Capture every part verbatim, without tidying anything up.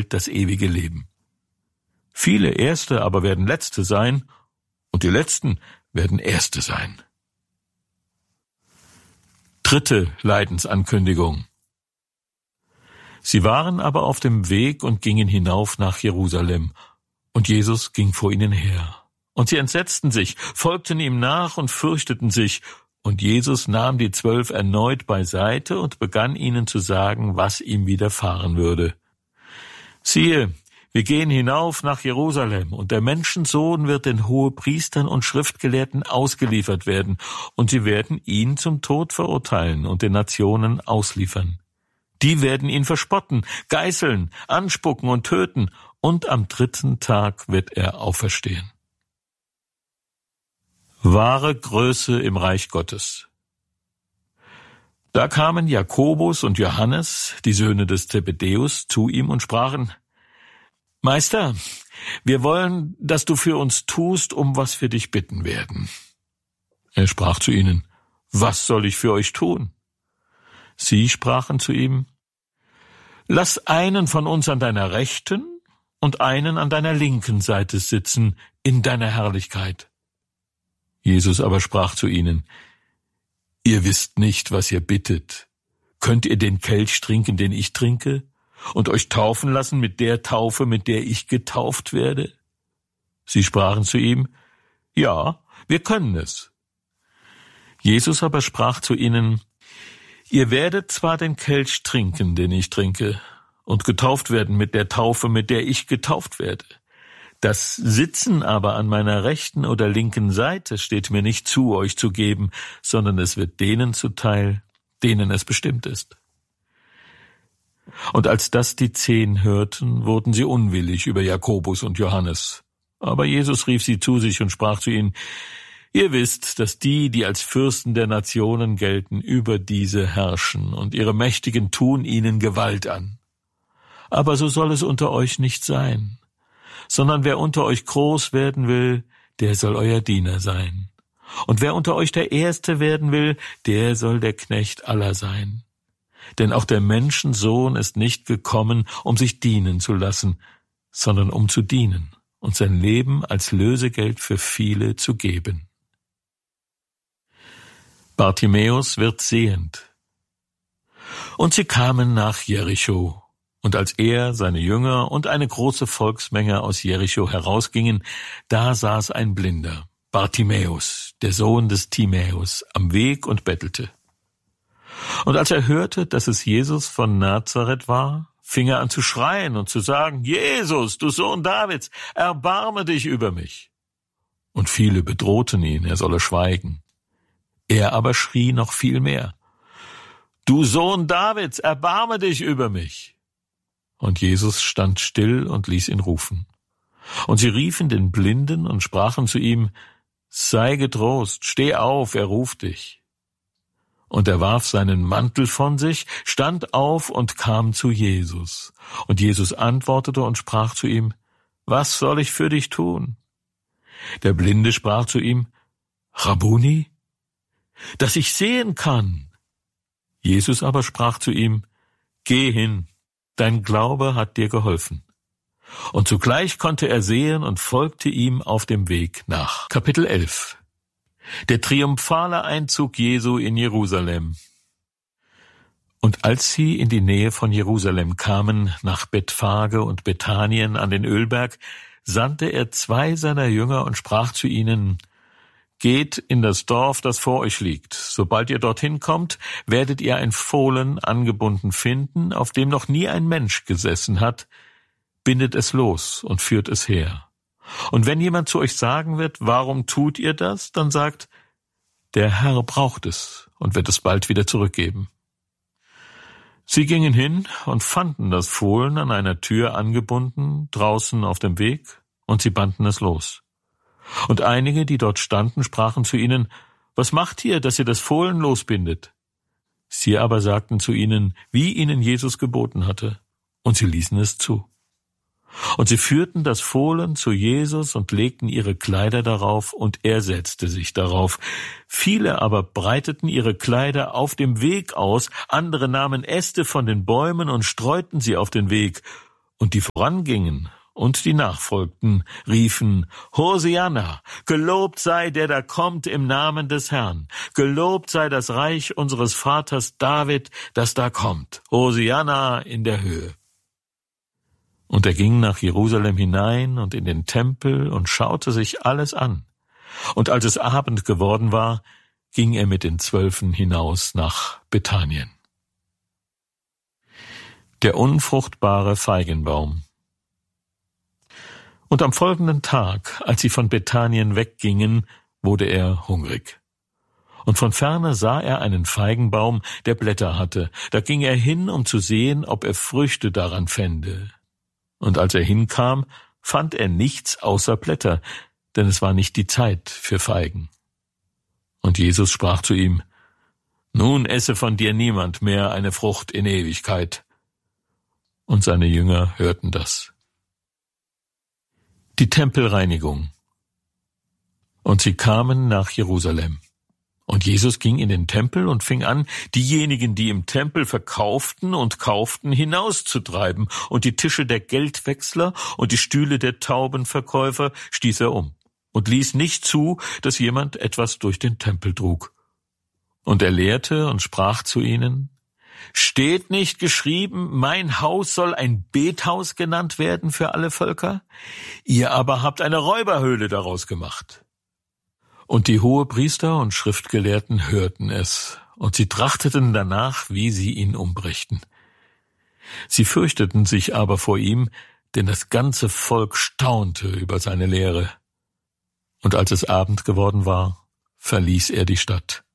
das ewige Leben. Viele Erste aber werden Letzte sein, und die Letzten werden Erste sein. Dritte Leidensankündigung. Sie waren aber auf dem Weg und gingen hinauf nach Jerusalem, und Jesus ging vor ihnen her. Und sie entsetzten sich, folgten ihm nach und fürchteten sich, und Jesus nahm die Zwölf erneut beiseite und begann ihnen zu sagen, was ihm widerfahren würde. Siehe, wir gehen hinauf nach Jerusalem, und der Menschensohn wird den Hohepriestern und Schriftgelehrten ausgeliefert werden, und sie werden ihn zum Tod verurteilen und den Nationen ausliefern. Die werden ihn verspotten, geißeln, anspucken und töten, und am dritten Tag wird er auferstehen. Wahre Größe im Reich Gottes. Da kamen Jakobus und Johannes, die Söhne des Zebedäus, zu ihm und sprachen: Meister, wir wollen, dass du für uns tust, um was wir dich bitten werden. Er sprach zu ihnen: Was soll ich für euch tun? Sie sprachen zu ihm: Lass einen von uns an deiner rechten und einen an deiner linken Seite sitzen in deiner Herrlichkeit. Jesus aber sprach zu ihnen: Ihr wisst nicht, was ihr bittet. Könnt ihr den Kelch trinken, den ich trinke, und euch taufen lassen mit der Taufe, mit der ich getauft werde? Sie sprachen zu ihm: Ja, wir können es. Jesus aber sprach zu ihnen: Ihr werdet zwar den Kelch trinken, den ich trinke, und getauft werden mit der Taufe, mit der ich getauft werde. Das Sitzen aber an meiner rechten oder linken Seite steht mir nicht zu, euch zu geben, sondern es wird denen zuteil, denen es bestimmt ist. Und als das die Zehn hörten, wurden sie unwillig über Jakobus und Johannes. Aber Jesus rief sie zu sich und sprach zu ihnen: Ihr wisst, dass die, die als Fürsten der Nationen gelten, über diese herrschen, und ihre Mächtigen tun ihnen Gewalt an. Aber so soll es unter euch nicht sein, sondern wer unter euch groß werden will, der soll euer Diener sein. Und wer unter euch der Erste werden will, der soll der Knecht aller sein. Denn auch der Menschensohn ist nicht gekommen, um sich dienen zu lassen, sondern um zu dienen und sein Leben als Lösegeld für viele zu geben. Bartimäus wird sehend. Und sie kamen nach Jericho. Und als er, seine Jünger und eine große Volksmenge aus Jericho herausgingen, da saß ein Blinder, Bartimäus, der Sohn des Timäus, am Weg und bettelte. Und als er hörte, dass es Jesus von Nazareth war, fing er an zu schreien und zu sagen: Jesus, du Sohn Davids, erbarme dich über mich. Und viele bedrohten ihn, er solle schweigen. Er aber schrie noch viel mehr: Du Sohn Davids, erbarme dich über mich. Und Jesus stand still und ließ ihn rufen. Und sie riefen den Blinden und sprachen zu ihm: Sei getrost, steh auf, er ruft dich. Und er warf seinen Mantel von sich, stand auf und kam zu Jesus. Und Jesus antwortete und sprach zu ihm: Was soll ich für dich tun? Der Blinde sprach zu ihm: Rabbuni, dass ich sehen kann. Jesus aber sprach zu ihm: Geh hin, dein Glaube hat dir geholfen. Und zugleich konnte er sehen und folgte ihm auf dem Weg nach. Kapitel elf. Der triumphale Einzug Jesu in Jerusalem. Und als sie in die Nähe von Jerusalem kamen, nach Bethphage und Bethanien an den Ölberg, sandte er zwei seiner Jünger und sprach zu ihnen: Geht in das Dorf, das vor euch liegt. Sobald ihr dorthin kommt, werdet ihr ein Fohlen angebunden finden, auf dem noch nie ein Mensch gesessen hat. Bindet es los und führt es her. Und wenn jemand zu euch sagen wird: Warum tut ihr das? Dann sagt: Der Herr braucht es und wird es bald wieder zurückgeben. Sie gingen hin und fanden das Fohlen an einer Tür angebunden, draußen auf dem Weg, und sie banden es los. Und einige, die dort standen, sprachen zu ihnen: Was macht ihr, dass ihr das Fohlen losbindet? Sie aber sagten zu ihnen, wie ihnen Jesus geboten hatte, und sie ließen es zu. Und sie führten das Fohlen zu Jesus und legten ihre Kleider darauf, und er setzte sich darauf. Viele aber breiteten ihre Kleider auf dem Weg aus, andere nahmen Äste von den Bäumen und streuten sie auf den Weg. Und die vorangingen und die nachfolgten, riefen: Hosianna, gelobt sei, der da kommt im Namen des Herrn. Gelobt sei das Reich unseres Vaters David, das da kommt. Hosianna in der Höhe. Und er ging nach Jerusalem hinein und in den Tempel und schaute sich alles an. Und als es Abend geworden war, ging er mit den Zwölfen hinaus nach Bethanien. Der unfruchtbare Feigenbaum. Und am folgenden Tag, als sie von Bethanien weggingen, wurde er hungrig. Und von ferne sah er einen Feigenbaum, der Blätter hatte. Da ging er hin, um zu sehen, ob er Früchte daran fände. Und als er hinkam, fand er nichts außer Blätter, denn es war nicht die Zeit für Feigen. Und Jesus sprach zu ihm: Nun esse von dir niemand mehr eine Frucht in Ewigkeit. Und seine Jünger hörten das. Die Tempelreinigung. Und sie kamen nach Jerusalem. Und Jesus ging in den Tempel und fing an, diejenigen, die im Tempel verkauften und kauften, hinauszutreiben, und die Tische der Geldwechsler und die Stühle der Taubenverkäufer stieß er um und ließ nicht zu, dass jemand etwas durch den Tempel trug. Und er lehrte und sprach zu ihnen: Steht nicht geschrieben, mein Haus soll ein Bethaus genannt werden für alle Völker? Ihr aber habt eine Räuberhöhle daraus gemacht. Und die Hohepriester und Schriftgelehrten hörten es, und sie trachteten danach, wie sie ihn umbrächten. Sie fürchteten sich aber vor ihm, denn das ganze Volk staunte über seine Lehre. Und als es Abend geworden war, verließ er die Stadt.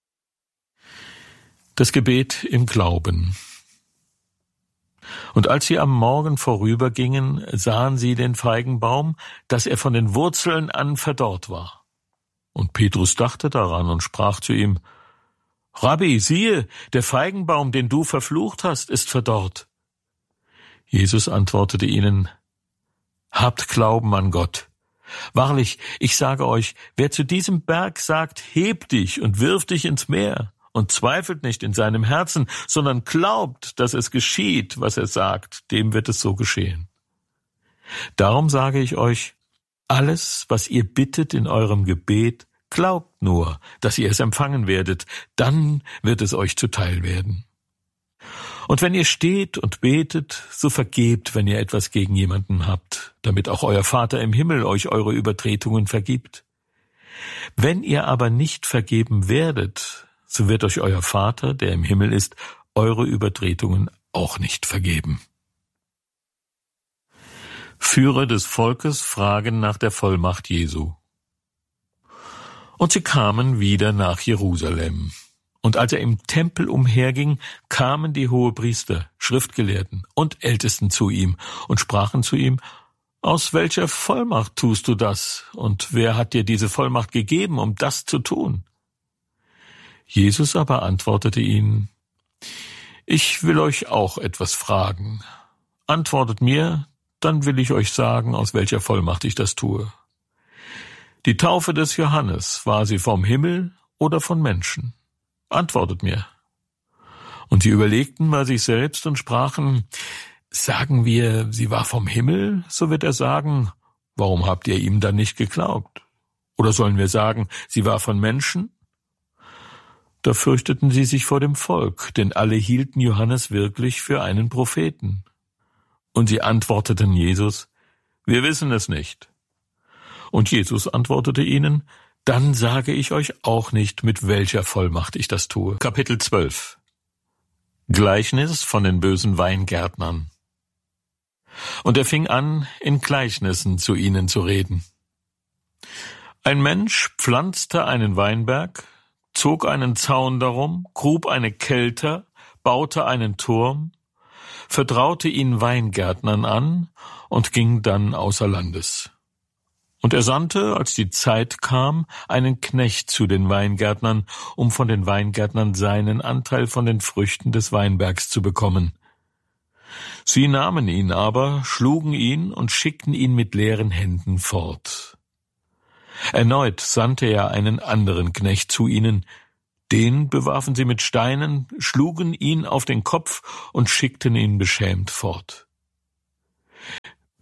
Das Gebet im Glauben. Und als sie am Morgen vorübergingen, sahen sie den Feigenbaum, dass er von den Wurzeln an verdorrt war. Und Petrus dachte daran und sprach zu ihm: Rabbi, siehe, der Feigenbaum, den du verflucht hast, ist verdorrt. Jesus antwortete ihnen: Habt Glauben an Gott. Wahrlich, ich sage euch, wer zu diesem Berg sagt, heb dich und wirf dich ins Meer, und zweifelt nicht in seinem Herzen, sondern glaubt, dass es geschieht, was er sagt, dem wird es so geschehen. Darum sage ich euch, alles, was ihr bittet in eurem Gebet, glaubt nur, dass ihr es empfangen werdet, dann wird es euch zuteil werden. Und wenn ihr steht und betet, so vergebt, wenn ihr etwas gegen jemanden habt, damit auch euer Vater im Himmel euch eure Übertretungen vergibt. Wenn ihr aber nicht vergeben werdet, so wird euch euer Vater, der im Himmel ist, eure Übertretungen auch nicht vergeben. Führer des Volkes fragen nach der Vollmacht Jesu. Und sie kamen wieder nach Jerusalem. Und als er im Tempel umherging, kamen die Hohepriester, Schriftgelehrten und Ältesten zu ihm und sprachen zu ihm: Aus welcher Vollmacht tust du das? Und wer hat dir diese Vollmacht gegeben, um das zu tun? Jesus aber antwortete ihnen: Ich will euch auch etwas fragen. Antwortet mir, dann will ich euch sagen, aus welcher Vollmacht ich das tue. Die Taufe des Johannes, war sie vom Himmel oder von Menschen? Antwortet mir. Und sie überlegten bei sich selbst und sprachen: Sagen wir, sie war vom Himmel, so wird er sagen, warum habt ihr ihm dann nicht geglaubt? Oder sollen wir sagen, sie war von Menschen? Da fürchteten sie sich vor dem Volk, denn alle hielten Johannes wirklich für einen Propheten. Und sie antworteten Jesus: Wir wissen es nicht. Und Jesus antwortete ihnen: Dann sage ich euch auch nicht, mit welcher Vollmacht ich das tue. Kapitel zwölf. Gleichnis von den bösen Weingärtnern. Und er fing an, in Gleichnissen zu ihnen zu reden. Ein Mensch pflanzte einen Weinberg, zog einen Zaun darum, grub eine Kelter, baute einen Turm, vertraute ihn Weingärtnern an und ging dann außer Landes. Und er sandte, als die Zeit kam, einen Knecht zu den Weingärtnern, um von den Weingärtnern seinen Anteil von den Früchten des Weinbergs zu bekommen. Sie nahmen ihn aber, schlugen ihn und schickten ihn mit leeren Händen fort. Erneut sandte er einen anderen Knecht zu ihnen. Den bewarfen sie mit Steinen, schlugen ihn auf den Kopf und schickten ihn beschämt fort.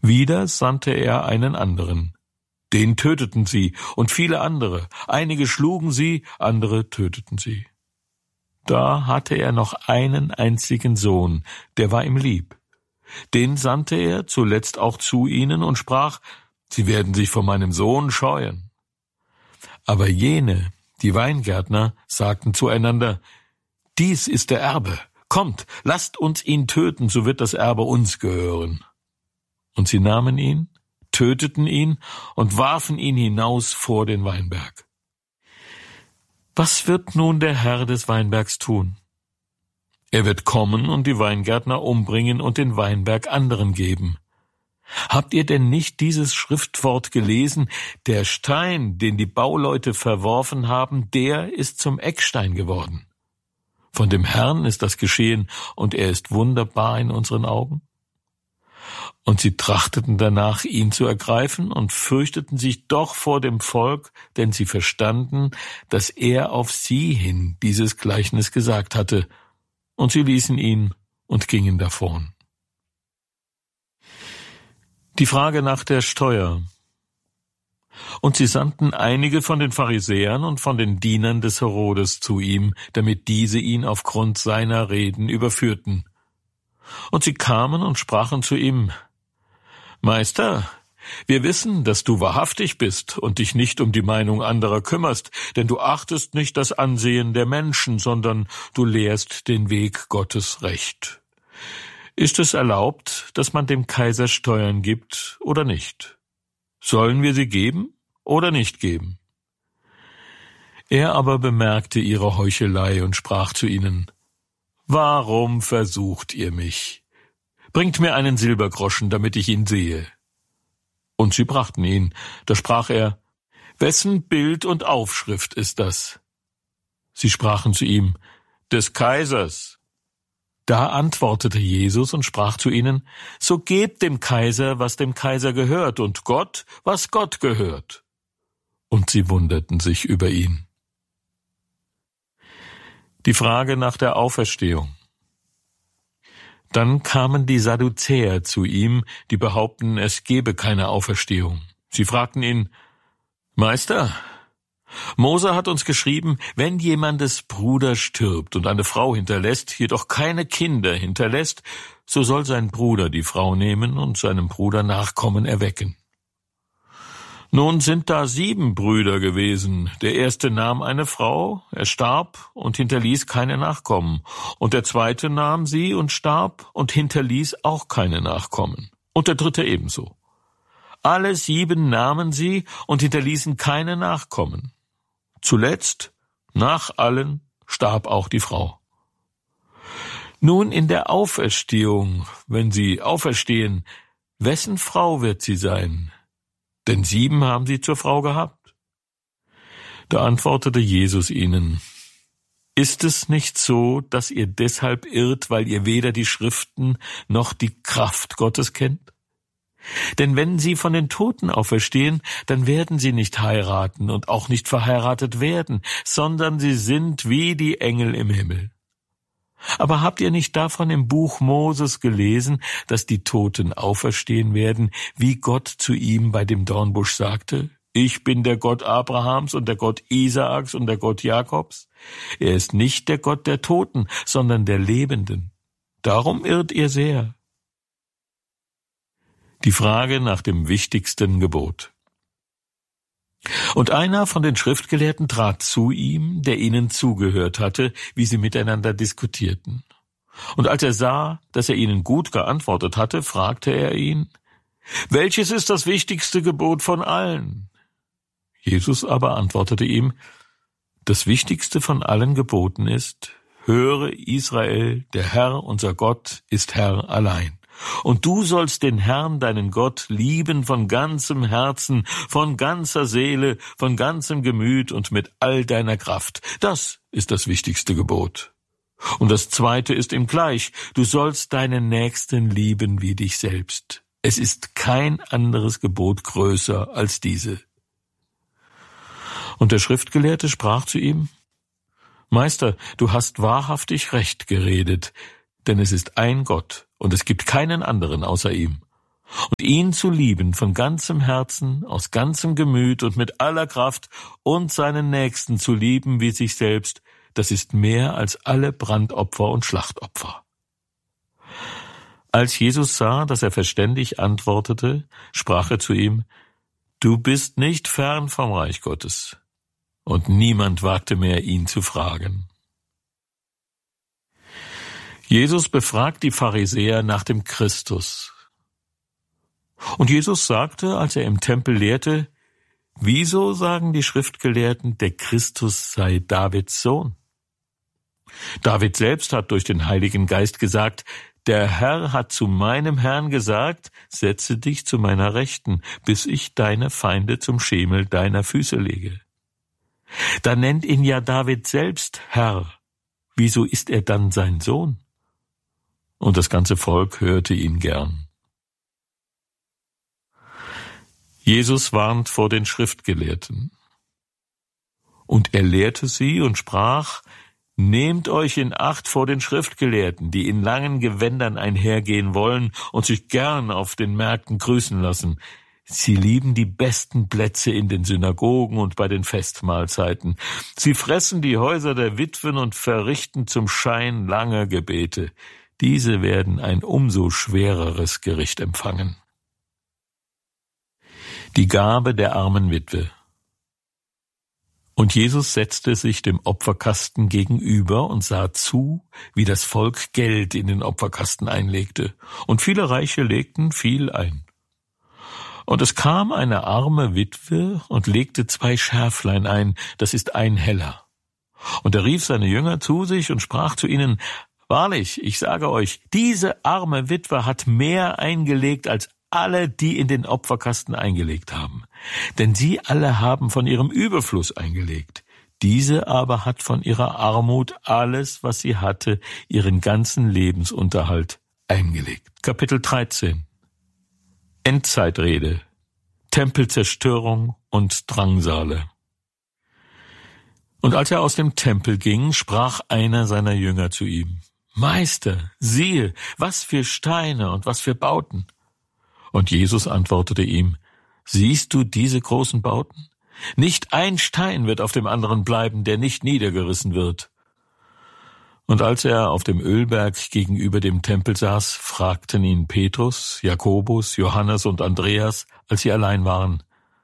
Wieder sandte er einen anderen. Den töteten sie und viele andere. Einige schlugen sie, andere töteten sie. Da hatte er noch einen einzigen Sohn, der war ihm lieb. Den sandte er zuletzt auch zu ihnen und sprach, Sie werden sich vor meinem Sohn scheuen. Aber jene, die Weingärtner, sagten zueinander, Dies ist der Erbe. Kommt, lasst uns ihn töten, so wird das Erbe uns gehören. Und sie nahmen ihn, töteten ihn und warfen ihn hinaus vor den Weinberg. Was wird nun der Herr des Weinbergs tun? Er wird kommen und die Weingärtner umbringen und den Weinberg anderen geben. Habt ihr denn nicht dieses Schriftwort gelesen? Der Stein, den die Bauleute verworfen haben, der ist zum Eckstein geworden. Von dem Herrn ist das geschehen, und er ist wunderbar in unseren Augen. Und sie trachteten danach, ihn zu ergreifen, und fürchteten sich doch vor dem Volk, denn sie verstanden, dass er auf sie hin dieses Gleichnis gesagt hatte, und sie ließen ihn und gingen davon. Die Frage nach der Steuer. Und sie sandten einige von den Pharisäern und von den Dienern des Herodes zu ihm, damit diese ihn aufgrund seiner Reden überführten. Und sie kamen und sprachen zu ihm, Meister, wir wissen, dass du wahrhaftig bist und dich nicht um die Meinung anderer kümmerst, denn du achtest nicht das Ansehen der Menschen, sondern du lehrst den Weg Gottes recht. Ist es erlaubt, dass man dem Kaiser Steuern gibt oder nicht? Sollen wir sie geben oder nicht geben? Er aber bemerkte ihre Heuchelei und sprach zu ihnen, Warum versucht ihr mich? Bringt mir einen Silbergroschen, damit ich ihn sehe. Und sie brachten ihn. Da sprach er, Wessen Bild und Aufschrift ist das? Sie sprachen zu ihm, Des Kaisers. Da antwortete Jesus und sprach zu ihnen, So gebt dem Kaiser, was dem Kaiser gehört, und Gott, was Gott gehört. Und sie wunderten sich über ihn. Die Frage nach der Auferstehung. Dann kamen die Sadduzäer zu ihm, die behaupten, es gebe keine Auferstehung. Sie fragten ihn, Meister, Mose hat uns geschrieben, wenn jemandes Bruder stirbt und eine Frau hinterlässt, jedoch keine Kinder hinterlässt, so soll sein Bruder die Frau nehmen und seinem Bruder Nachkommen erwecken. Nun sind da sieben Brüder gewesen. Der erste nahm eine Frau, er starb und hinterließ keine Nachkommen. Und der zweite nahm sie und starb und hinterließ auch keine Nachkommen. Und der dritte ebenso. Alle sieben nahmen sie und hinterließen keine Nachkommen. Zuletzt, nach allen, starb auch die Frau. Nun in der Auferstehung, wenn sie auferstehen, wessen Frau wird sie sein? Denn sieben haben sie zur Frau gehabt. Da antwortete Jesus ihnen, Ist es nicht so, dass ihr deshalb irrt, weil ihr weder die Schriften noch die Kraft Gottes kennt? Denn wenn sie von den Toten auferstehen, dann werden sie nicht heiraten und auch nicht verheiratet werden, sondern sie sind wie die Engel im Himmel. Aber habt ihr nicht davon im Buch Moses gelesen, dass die Toten auferstehen werden, wie Gott zu ihm bei dem Dornbusch sagte? Ich bin der Gott Abrahams und der Gott Isaaks und der Gott Jakobs. Er ist nicht der Gott der Toten, sondern der Lebenden. Darum irrt ihr sehr. Die Frage nach dem wichtigsten Gebot. Und einer von den Schriftgelehrten trat zu ihm, der ihnen zugehört hatte, wie sie miteinander diskutierten. Und als er sah, dass er ihnen gut geantwortet hatte, fragte er ihn, Welches ist das wichtigste Gebot von allen? Jesus aber antwortete ihm, Das wichtigste von allen Geboten ist, Höre Israel, der Herr, unser Gott, ist Herr allein. Und du sollst den Herrn, deinen Gott, lieben von ganzem Herzen, von ganzer Seele, von ganzem Gemüt und mit all deiner Kraft. Das ist das wichtigste Gebot. Und das zweite ist ihm gleich, du sollst deinen Nächsten lieben wie dich selbst. Es ist kein anderes Gebot größer als diese. Und der Schriftgelehrte sprach zu ihm, Meister, du hast wahrhaftig recht geredet, denn es ist ein Gott, und es gibt keinen anderen außer ihm. Und ihn zu lieben von ganzem Herzen, aus ganzem Gemüt und mit aller Kraft und seinen Nächsten zu lieben wie sich selbst, das ist mehr als alle Brandopfer und Schlachtopfer. Als Jesus sah, dass er verständig antwortete, sprach er zu ihm: Du bist nicht fern vom Reich Gottes. Und niemand wagte mehr, ihn zu fragen. Jesus befragt die Pharisäer nach dem Christus. Und Jesus sagte, als er im Tempel lehrte: Wieso sagen die Schriftgelehrten, der Christus sei Davids Sohn? David selbst hat durch den Heiligen Geist gesagt: Der Herr hat zu meinem Herrn gesagt, setze dich zu meiner Rechten, bis ich deine Feinde zum Schemel deiner Füße lege. Da nennt ihn ja David selbst Herr. Wieso ist er dann sein Sohn? Und das ganze Volk hörte ihn gern. Jesus warnt vor den Schriftgelehrten. Und er lehrte sie und sprach: Nehmt euch in Acht vor den Schriftgelehrten, die in langen Gewändern einhergehen wollen und sich gern auf den Märkten grüßen lassen. Sie lieben die besten Plätze in den Synagogen und bei den Festmahlzeiten. Sie fressen die Häuser der Witwen und verrichten zum Schein lange Gebete. Diese werden ein umso schwereres Gericht empfangen. Die Gabe der armen Witwe. Und Jesus setzte sich dem Opferkasten gegenüber und sah zu, wie das Volk Geld in den Opferkasten einlegte. Und viele Reiche legten viel ein. Und es kam eine arme Witwe und legte zwei Schärflein ein, das ist ein Heller. Und er rief seine Jünger zu sich und sprach zu ihnen: Wahrlich, ich sage euch, diese arme Witwe hat mehr eingelegt als alle, die in den Opferkasten eingelegt haben. Denn sie alle haben von ihrem Überfluss eingelegt. Diese aber hat von ihrer Armut alles, was sie hatte, ihren ganzen Lebensunterhalt eingelegt. Kapitel dreizehn. Endzeitrede, Tempelzerstörung und Drangsale. Und als er aus dem Tempel ging, sprach einer seiner Jünger zu ihm: Meister, siehe, was für Steine und was für Bauten. Und Jesus antwortete ihm: Siehst du diese großen Bauten? Nicht ein Stein wird auf dem anderen bleiben, der nicht niedergerissen wird. Und als er auf dem Ölberg gegenüber dem Tempel saß, fragten ihn Petrus, Jakobus, Johannes und Andreas, als sie allein waren: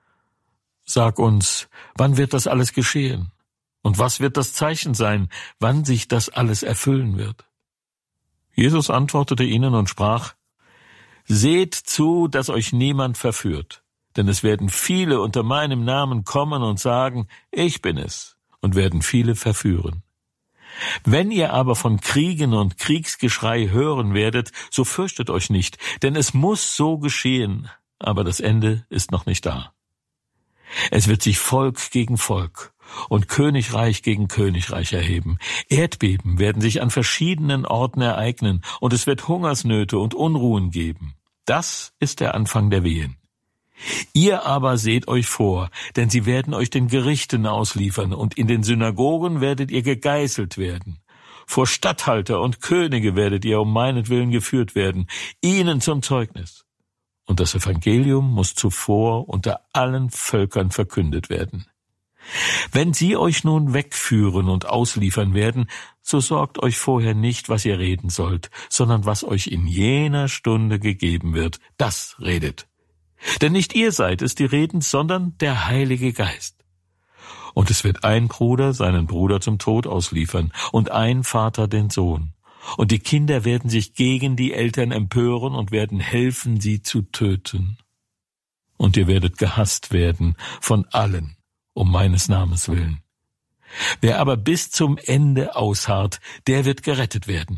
Sag uns, wann wird das alles geschehen? Und was wird das Zeichen sein, wann sich das alles erfüllen wird? Jesus antwortete ihnen und sprach: Seht zu, dass euch niemand verführt, denn es werden viele unter meinem Namen kommen und sagen, ich bin es, und werden viele verführen. Wenn ihr aber von Kriegen und Kriegsgeschrei hören werdet, so fürchtet euch nicht, denn es muss so geschehen, aber das Ende ist noch nicht da. Es wird sich Volk gegen Volk und Königreich gegen Königreich erheben. Erdbeben werden sich an verschiedenen Orten ereignen, und es wird Hungersnöte und Unruhen geben. Das ist der Anfang der Wehen. Ihr aber seht euch vor, denn sie werden euch den Gerichten ausliefern, und in den Synagogen werdet ihr gegeißelt werden. Vor Statthalter und Könige werdet ihr um meinetwillen geführt werden, ihnen zum Zeugnis. Und das Evangelium muss zuvor unter allen Völkern verkündet werden. Wenn sie euch nun wegführen und ausliefern werden, so sorgt euch vorher nicht, was ihr reden sollt, sondern was euch in jener Stunde gegeben wird, das redet. Denn nicht ihr seid es, die reden, sondern der Heilige Geist. Und es wird ein Bruder seinen Bruder zum Tod ausliefern und ein Vater den Sohn. Und die Kinder werden sich gegen die Eltern empören und werden helfen, sie zu töten. Und ihr werdet gehasst werden von allen, um meines Namens willen. Wer aber bis zum Ende ausharrt, der wird gerettet werden.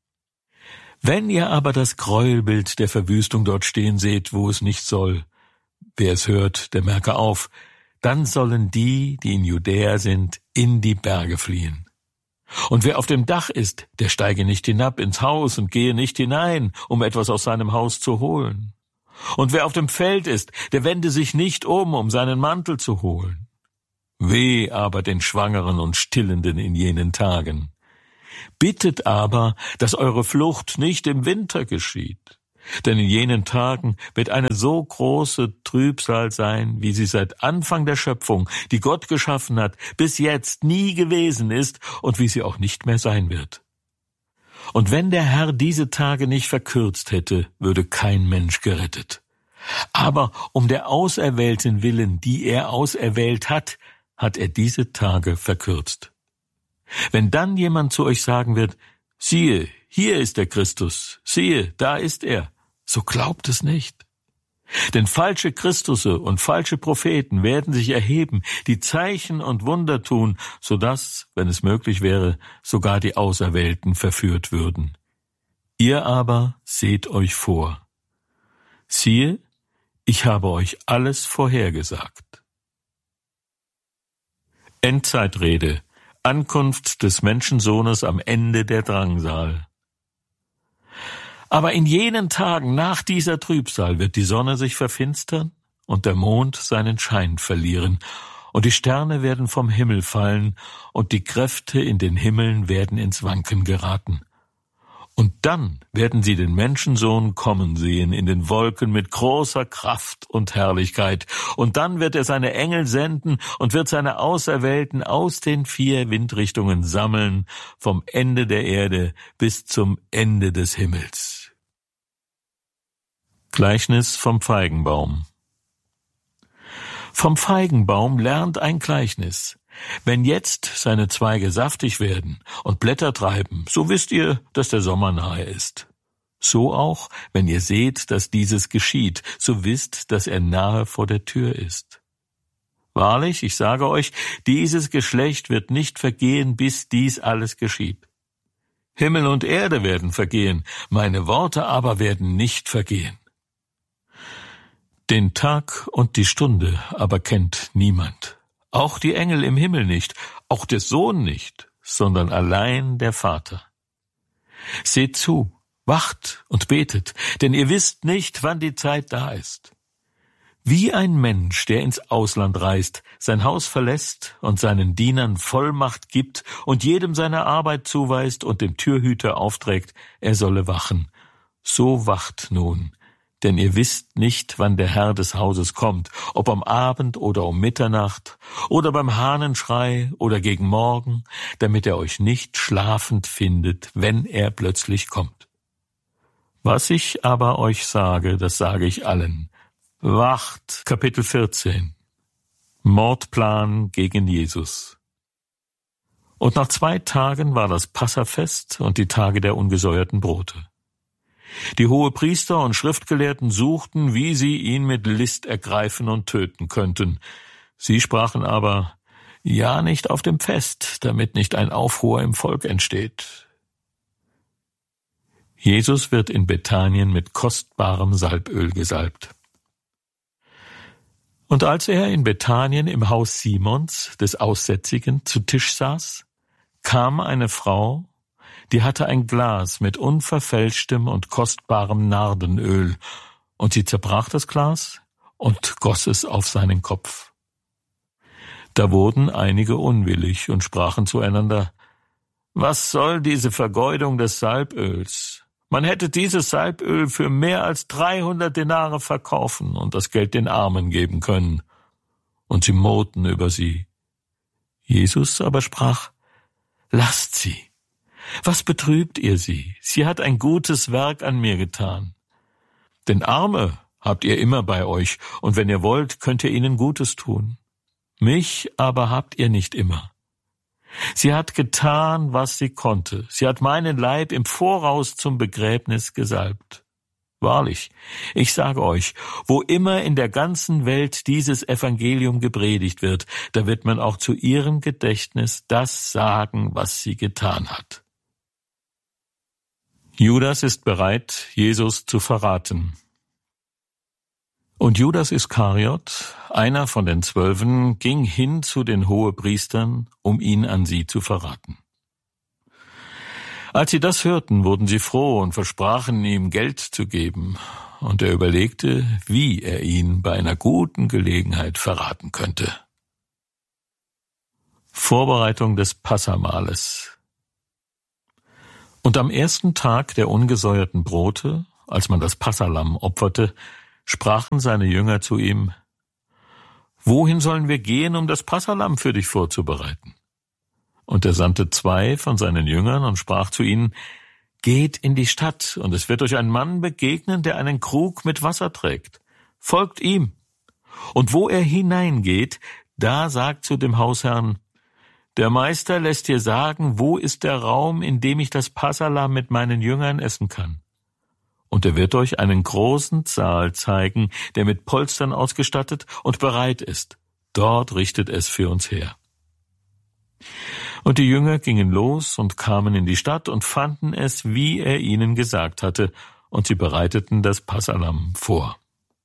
Wenn ihr aber das Gräuelbild der Verwüstung dort stehen seht, wo es nicht soll, wer es hört, der merke auf, dann sollen die, die in Judäa sind, in die Berge fliehen. Und wer auf dem Dach ist, der steige nicht hinab ins Haus und gehe nicht hinein, um etwas aus seinem Haus zu holen. Und wer auf dem Feld ist, der wende sich nicht um, um seinen Mantel zu holen. Weh aber den Schwangeren und Stillenden in jenen Tagen. Bittet aber, dass eure Flucht nicht im Winter geschieht. Denn in jenen Tagen wird eine so große Trübsal sein, wie sie seit Anfang der Schöpfung, die Gott geschaffen hat, bis jetzt nie gewesen ist und wie sie auch nicht mehr sein wird. Und wenn der Herr diese Tage nicht verkürzt hätte, würde kein Mensch gerettet. Aber um der Auserwählten willen, die er auserwählt hat, hat er diese Tage verkürzt. Wenn dann jemand zu euch sagen wird, siehe, hier ist der Christus, siehe, da ist er, so glaubt es nicht. Denn falsche Christusse und falsche Propheten werden sich erheben, die Zeichen und Wunder tun, so dass, wenn es möglich wäre, sogar die Auserwählten verführt würden. Ihr aber seht euch vor. Siehe, ich habe euch alles vorhergesagt. Endzeitrede, Ankunft des Menschensohnes am Ende der Drangsal. Aber in jenen Tagen nach dieser Trübsal wird die Sonne sich verfinstern und der Mond seinen Schein verlieren, und die Sterne werden vom Himmel fallen, und die Kräfte in den Himmeln werden ins Wanken geraten. Und dann werden sie den Menschensohn kommen sehen in den Wolken mit großer Kraft und Herrlichkeit. Und dann wird er seine Engel senden und wird seine Auserwählten aus den vier Windrichtungen sammeln, vom Ende der Erde bis zum Ende des Himmels. Gleichnis vom Feigenbaum. Vom Feigenbaum lernt ein Gleichnis. Wenn jetzt seine Zweige saftig werden und Blätter treiben, so wisst ihr, dass der Sommer nahe ist. So auch, wenn ihr seht, dass dieses geschieht, so wisst, dass er nahe vor der Tür ist. Wahrlich, ich sage euch, dieses Geschlecht wird nicht vergehen, bis dies alles geschieht. Himmel und Erde werden vergehen, meine Worte aber werden nicht vergehen. Den Tag und die Stunde aber kennt niemand. Auch die Engel im Himmel nicht, auch der Sohn nicht, sondern allein der Vater. Seht zu, wacht und betet, denn ihr wisst nicht, wann die Zeit da ist. Wie ein Mensch, der ins Ausland reist, sein Haus verlässt und seinen Dienern Vollmacht gibt und jedem seine Arbeit zuweist und dem Türhüter aufträgt, er solle wachen. So wacht nun. Denn ihr wisst nicht, wann der Herr des Hauses kommt, ob am Abend oder um Mitternacht oder beim Hahnenschrei oder gegen Morgen, damit er euch nicht schlafend findet, wenn er plötzlich kommt. Was ich aber euch sage, das sage ich allen. Wacht, Kapitel vierzehn. Mordplan gegen Jesus. Und nach zwei Tagen war das Passafest und die Tage der ungesäuerten Brote. Die Hohepriester und Schriftgelehrten suchten, wie sie ihn mit List ergreifen und töten könnten. Sie sprachen aber, ja nicht auf dem Fest, damit nicht ein Aufruhr im Volk entsteht. Jesus wird in Bethanien mit kostbarem Salböl gesalbt. Und als er in Bethanien im Haus Simons, des Aussätzigen, zu Tisch saß, kam eine Frau, die hatte ein Glas mit unverfälschtem und kostbarem Nardenöl, und sie zerbrach das Glas und goss es auf seinen Kopf. Da wurden einige unwillig und sprachen zueinander, was soll diese Vergeudung des Salböls? Man hätte dieses Salböl für mehr als dreihundert Denare verkaufen und das Geld den Armen geben können. Und sie murrten über sie. Jesus aber sprach, lasst sie. Was betrübt ihr sie? Sie hat ein gutes Werk an mir getan. Denn Arme habt ihr immer bei euch, und wenn ihr wollt, könnt ihr ihnen Gutes tun. Mich aber habt ihr nicht immer. Sie hat getan, was sie konnte. Sie hat meinen Leib im Voraus zum Begräbnis gesalbt. Wahrlich, ich sage euch, wo immer in der ganzen Welt dieses Evangelium gepredigt wird, da wird man auch zu ihrem Gedächtnis das sagen, was sie getan hat. Judas ist bereit, Jesus zu verraten. Und Judas Iskariot, einer von den Zwölfen, ging hin zu den Hohepriestern, um ihn an sie zu verraten. Als sie das hörten, wurden sie froh und versprachen, ihm Geld zu geben. Und er überlegte, wie er ihn bei einer guten Gelegenheit verraten könnte. Vorbereitung des Passamahles. Und am ersten Tag der ungesäuerten Brote, als man das Passalamm opferte, sprachen seine Jünger zu ihm: Wohin sollen wir gehen, um das Passalamm für dich vorzubereiten? Und er sandte zwei von seinen Jüngern und sprach zu ihnen: Geht in die Stadt, und es wird euch ein Mann begegnen, der einen Krug mit Wasser trägt. Folgt ihm. Und wo er hineingeht, da sagt zu dem Hausherrn: Der Meister lässt dir sagen, wo ist der Raum, in dem ich das Passalamm mit meinen Jüngern essen kann. Und er wird euch einen großen Saal zeigen, der mit Polstern ausgestattet und bereit ist. Dort richtet es für uns her. Und die Jünger gingen los und kamen in die Stadt und fanden es, wie er ihnen gesagt hatte, und sie bereiteten das Passalamm vor.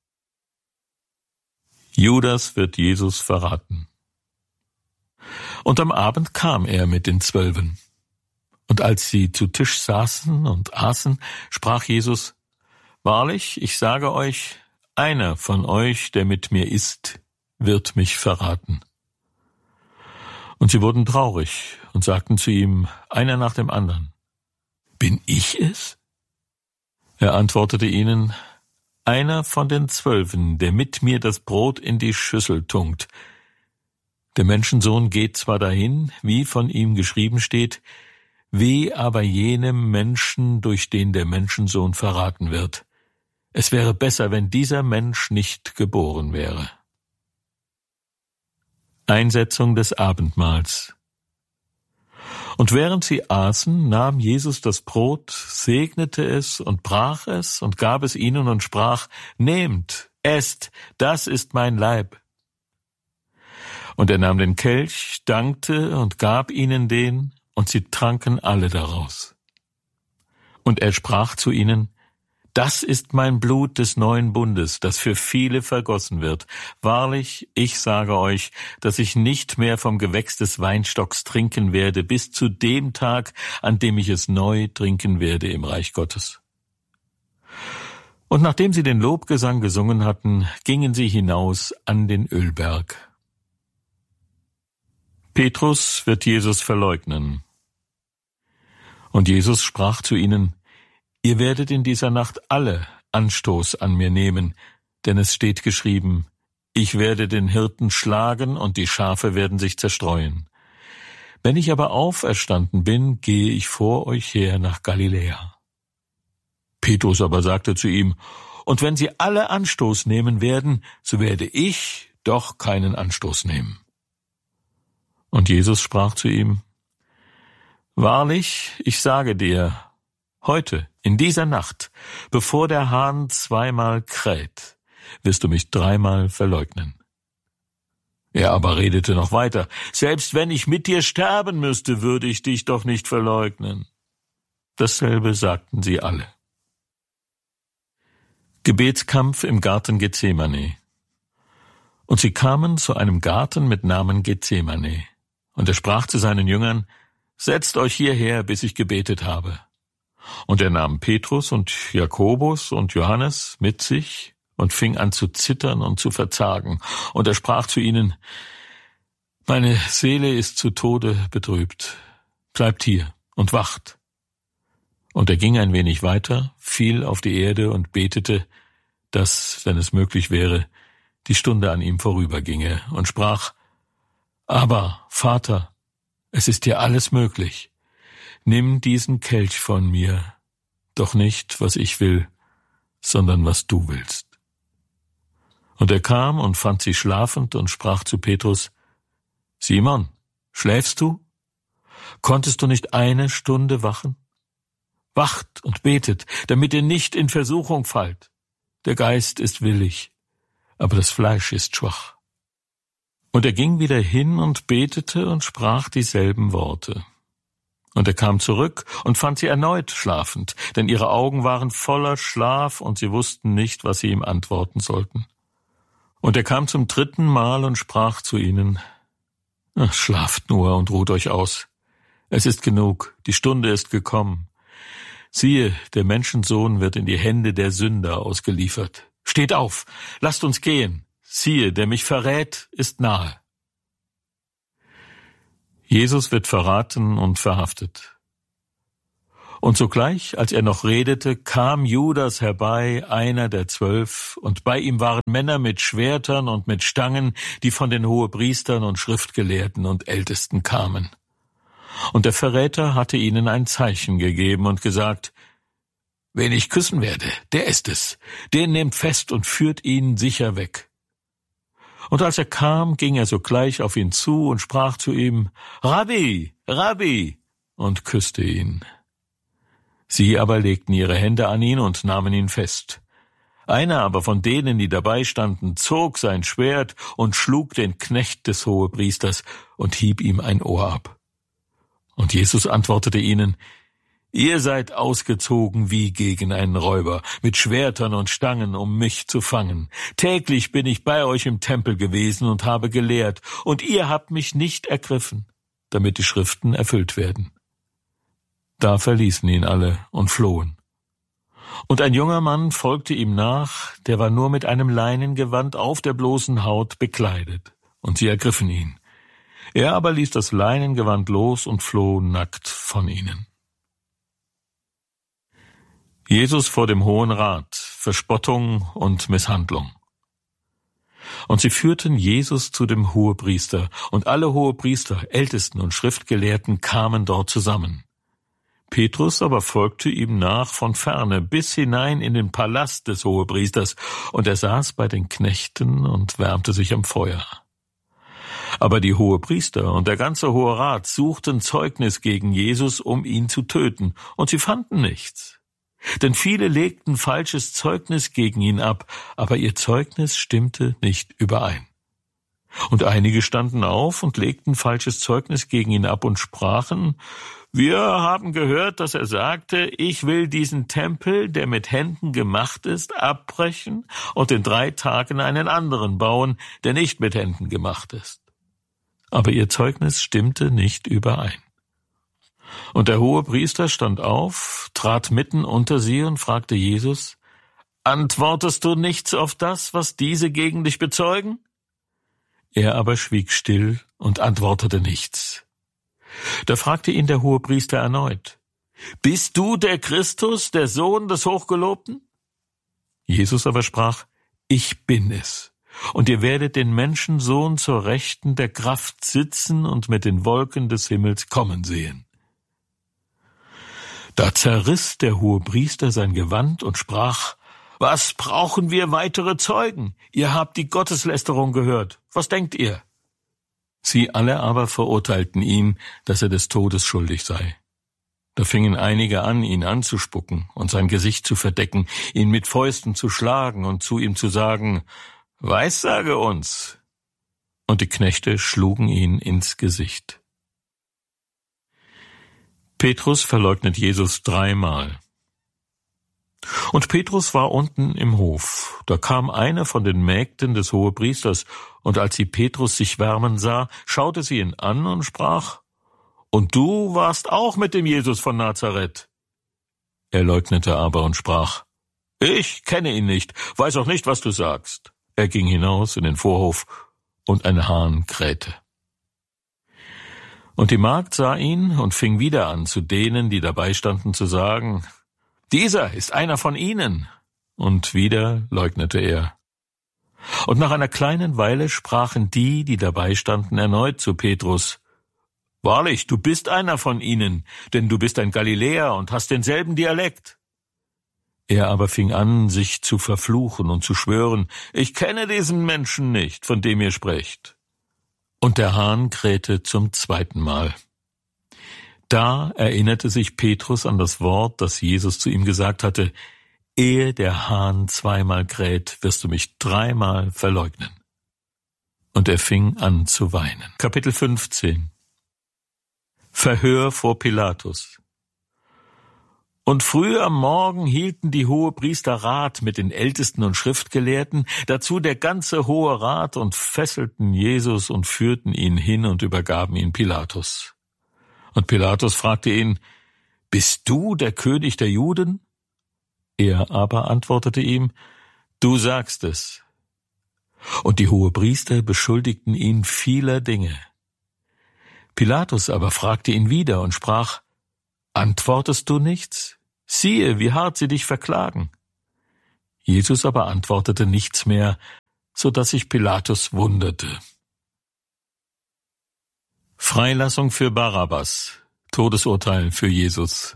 Judas wird Jesus verraten. Und am Abend kam er mit den Zwölfen. Und als sie zu Tisch saßen und aßen, sprach Jesus: Wahrlich, ich sage euch, einer von euch, der mit mir isst, wird mich verraten. Und sie wurden traurig und sagten zu ihm, einer nach dem anderen: Bin ich es? Er antwortete ihnen: Einer von den Zwölfen, der mit mir das Brot in die Schüssel tunkt. Der Menschensohn geht zwar dahin, wie von ihm geschrieben steht, weh aber jenem Menschen, durch den der Menschensohn verraten wird. Es wäre besser, wenn dieser Mensch nicht geboren wäre. Einsetzung des Abendmahls. Und während sie aßen, nahm Jesus das Brot, segnete es und brach es und gab es ihnen und sprach: Nehmt, esst, das ist mein Leib. Und er nahm den Kelch, dankte und gab ihnen den, und sie tranken alle daraus. Und er sprach zu ihnen: Das ist mein Blut des neuen Bundes, das für viele vergossen wird. Wahrlich, ich sage euch, dass ich nicht mehr vom Gewächs des Weinstocks trinken werde, bis zu dem Tag, an dem ich es neu trinken werde im Reich Gottes. Und nachdem sie den Lobgesang gesungen hatten, gingen sie hinaus an den Ölberg. Petrus wird Jesus verleugnen. Und Jesus sprach zu ihnen: Ihr werdet in dieser Nacht alle Anstoß an mir nehmen, denn es steht geschrieben: Ich werde den Hirten schlagen und die Schafe werden sich zerstreuen. Wenn ich aber auferstanden bin, gehe ich vor euch her nach Galiläa. Petrus aber sagte zu ihm: Und wenn sie alle Anstoß nehmen werden, so werde ich doch keinen Anstoß nehmen. Und Jesus sprach zu ihm: Wahrlich, ich sage dir, heute, in dieser Nacht, bevor der Hahn zweimal kräht, wirst du mich dreimal verleugnen. Er aber redete noch weiter: Selbst wenn ich mit dir sterben müsste, würde ich dich doch nicht verleugnen. Dasselbe sagten sie alle. Gebetskampf im Garten Gethsemane. Und sie kamen zu einem Garten mit Namen Gethsemane. Und er sprach zu seinen Jüngern: Setzt euch hierher, bis ich gebetet habe. Und er nahm Petrus und Jakobus und Johannes mit sich und fing an zu zittern und zu verzagen. Und er sprach zu ihnen: Meine Seele ist zu Tode betrübt. Bleibt hier und wacht. Und er ging ein wenig weiter, fiel auf die Erde und betete, dass, wenn es möglich wäre, die Stunde an ihm vorüberginge, und sprach: Aber, Vater, es ist dir alles möglich. Nimm diesen Kelch von mir, doch nicht, was ich will, sondern was du willst. Und er kam und fand sie schlafend und sprach zu Petrus: Simon, schläfst du? Konntest du nicht eine Stunde wachen? Wacht und betet, damit ihr nicht in Versuchung fallt. Der Geist ist willig, aber das Fleisch ist schwach. Und er ging wieder hin und betete und sprach dieselben Worte. Und er kam zurück und fand sie erneut schlafend, denn ihre Augen waren voller Schlaf und sie wussten nicht, was sie ihm antworten sollten. Und er kam zum dritten Mal und sprach zu ihnen: Ach, schlaft nur und ruht euch aus. Es ist genug, die Stunde ist gekommen. Siehe, der Menschensohn wird in die Hände der Sünder ausgeliefert. Steht auf, lasst uns gehen. Siehe, der mich verrät, ist nahe. Jesus wird verraten und verhaftet. Und sogleich, als er noch redete, kam Judas herbei, einer der Zwölf, und bei ihm waren Männer mit Schwertern und mit Stangen, die von den Hohepriestern und Schriftgelehrten und Ältesten kamen. Und der Verräter hatte ihnen ein Zeichen gegeben und gesagt: »Wen ich küssen werde, der ist es. Den nehmt fest und führt ihn sicher weg.« Und als er kam, ging er sogleich auf ihn zu und sprach zu ihm: »Rabbi, Rabbi«, und küsste ihn. Sie aber legten ihre Hände an ihn und nahmen ihn fest. Einer aber von denen, die dabei standen, zog sein Schwert und schlug den Knecht des Hohepriesters und hieb ihm ein Ohr ab. Und Jesus antwortete ihnen: »Ihr seid ausgezogen wie gegen einen Räuber, mit Schwertern und Stangen, um mich zu fangen. Täglich bin ich bei euch im Tempel gewesen und habe gelehrt, und ihr habt mich nicht ergriffen, damit die Schriften erfüllt werden.« Da verließen ihn alle und flohen. Und ein junger Mann folgte ihm nach, der war nur mit einem Leinengewand auf der bloßen Haut bekleidet, und sie ergriffen ihn. Er aber ließ das Leinengewand los und floh nackt von ihnen. Jesus vor dem Hohen Rat, Verspottung und Misshandlung. Und sie führten Jesus zu dem Hohepriester, und alle Hohepriester, Ältesten und Schriftgelehrten kamen dort zusammen. Petrus aber folgte ihm nach von ferne bis hinein in den Palast des Hohepriesters, und er saß bei den Knechten und wärmte sich am Feuer. Aber die Hohepriester und der ganze Hohe Rat suchten Zeugnis gegen Jesus, um ihn zu töten, und sie fanden nichts. Denn viele legten falsches Zeugnis gegen ihn ab, aber ihr Zeugnis stimmte nicht überein. Und einige standen auf und legten falsches Zeugnis gegen ihn ab und sprachen: »Wir haben gehört, dass er sagte, ich will diesen Tempel, der mit Händen gemacht ist, abbrechen und in drei Tagen einen anderen bauen, der nicht mit Händen gemacht ist.« Aber ihr Zeugnis stimmte nicht überein. Und der Hohepriester stand auf, trat mitten unter sie und fragte Jesus: »Antwortest du nichts auf das, was diese gegen dich bezeugen?« Er aber schwieg still und antwortete nichts. Da fragte ihn der Hohepriester erneut: »Bist du der Christus, der Sohn des Hochgelobten?« Jesus aber sprach: »Ich bin es. Und ihr werdet den Menschensohn zur Rechten der Kraft sitzen und mit den Wolken des Himmels kommen sehen.« Da zerriss der Hohepriester sein Gewand und sprach: »Was brauchen wir weitere Zeugen? Ihr habt die Gotteslästerung gehört. Was denkt ihr?« Sie alle aber verurteilten ihn, dass er des Todes schuldig sei. Da fingen einige an, ihn anzuspucken und sein Gesicht zu verdecken, ihn mit Fäusten zu schlagen und zu ihm zu sagen: »Weissage uns!« Und die Knechte schlugen ihn ins Gesicht. Petrus verleugnet Jesus dreimal. Und Petrus war unten im Hof. Da kam eine von den Mägden des Hohepriesters, und als sie Petrus sich wärmen sah, schaute sie ihn an und sprach: »Und du warst auch mit dem Jesus von Nazareth?« Er leugnete aber und sprach: »Ich kenne ihn nicht, weiß auch nicht, was du sagst.« Er ging hinaus in den Vorhof, und ein Hahn krähte. Und die Magd sah ihn und fing wieder an, zu denen, die dabei standen, zu sagen: »Dieser ist einer von ihnen.« Und wieder leugnete er. Und nach einer kleinen Weile sprachen die, die dabei standen, erneut zu Petrus: »Wahrlich, du bist einer von ihnen, denn du bist ein Galiläer und hast denselben Dialekt.« Er aber fing an, sich zu verfluchen und zu schwören: »Ich kenne diesen Menschen nicht, von dem ihr sprecht.« Und der Hahn krähte zum zweiten Mal. Da erinnerte sich Petrus an das Wort, das Jesus zu ihm gesagt hatte: »Ehe der Hahn zweimal kräht, wirst du mich dreimal verleugnen.« Und er fing an zu weinen. Kapitel fünfzehn. Verhör vor Pilatus. Und früh am Morgen hielten die Hohepriester Rat mit den Ältesten und Schriftgelehrten, dazu der ganze Hohe Rat, und fesselten Jesus und führten ihn hin und übergaben ihn Pilatus. Und Pilatus fragte ihn: »Bist du der König der Juden?« Er aber antwortete ihm: »Du sagst es.« Und die Hohepriester beschuldigten ihn vieler Dinge. Pilatus aber fragte ihn wieder und sprach: Antwortest du nichts? Siehe, wie hart sie dich verklagen. Jesus aber antwortete nichts mehr, so dass sich Pilatus wunderte. Freilassung für Barabbas, Todesurteil für Jesus.